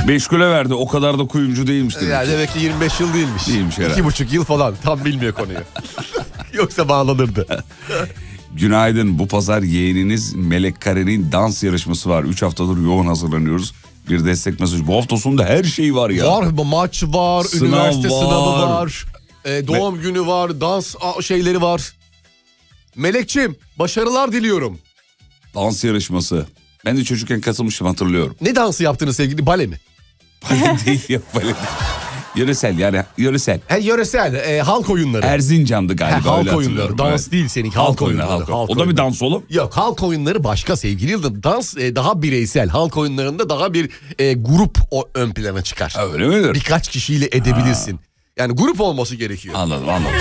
Meşgule verdi, o kadar da kuyumcu değilmiş demek. Yani demek ki 25 yıl değilmiş. Değilmiş herhalde. 2,5 yıl falan, tam bilmiyor konuyu. Yoksa bağlanırdı. Günaydın, bu pazar yeğeniniz Melek Kare'nin dans yarışması var. 3 haftadır yoğun hazırlanıyoruz. Bir destek mesajı. Bu hafta sonunda her şey var ya. Var, maç var, Sınav üniversite var. sınavı var. Doğum günü var, dans şeyleri var. Melekçim, başarılar diliyorum. Dans yarışması. Ben de çocukken katılmıştım, hatırlıyorum. Ne dansı yaptınız sevgili, bale mi? Bale değil ya, bale değil. Yöresel, yani yöresel. Yöresel, halk oyunları. Erzincan'dı galiba. Halk öyle oyunları, hatırlıyorum. dans Evet. değil seninki, halk oyunları. Halk. Halk O da bir oyunları. dans oğlum. Yok, halk oyunları başka sevgili Yıldırım. Dans daha bireysel. Halk oyunlarında daha bir grup ön plana çıkar. Öyle midir? Birkaç kişiyle edebilirsin. Yani grup olması gerekiyor. Anladım.